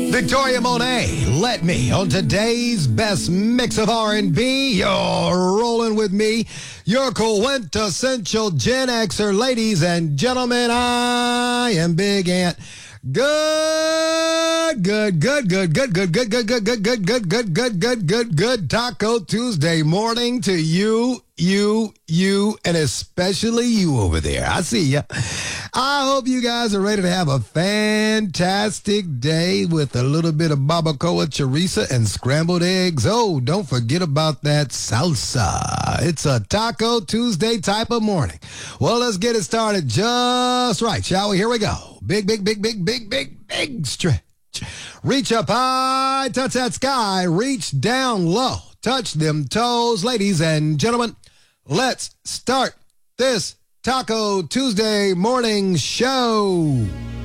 Victoria Monet, let me on today's best mix of R&B. You're rolling with me, your quintessential Gen Xer, ladies and gentlemen. I am Big Ant. Good Taco Tuesday morning to you, and especially you over there. I see ya. I hope you guys are ready to have a fantastic day with a little bit of barbacoa chorizo and scrambled eggs. Oh, don't forget about that salsa. It's a Taco Tuesday type of morning. Well, let's get it started just right, shall we? Here we go. Big stretch. Reach up high, touch that sky, reach down low, touch them toes. Ladies and gentlemen, let's start this Taco Tuesday morning show.